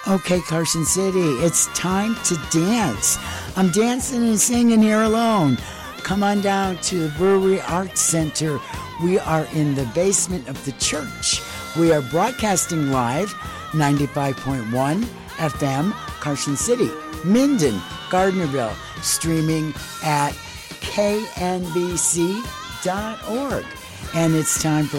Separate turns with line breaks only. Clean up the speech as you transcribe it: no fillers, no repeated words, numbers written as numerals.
Okay, Carson City, it's time to dance. I'm dancing and singing here alone. Come on down to the Brewery Arts Center. We are in the basement of the church. We are broadcasting live, 95.1 FM, Carson City, Minden, Gardnerville, streaming at knbc.org. And it's time for